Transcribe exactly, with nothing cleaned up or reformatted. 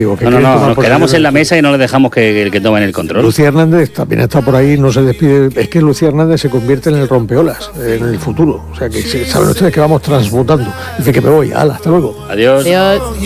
Digo, que No, no, quieren no, tomar nos quedamos posiciones. en la mesa y no le dejamos que, que, que tomen el control. Lucía Hernández también está por ahí, no se despide. Es que Lucía Hernández se convierte en el rompeolas en el futuro. O sea, que se- saben ustedes que vamos transmutando. Dice que me voy, ala, hasta luego. Adiós. Adiós.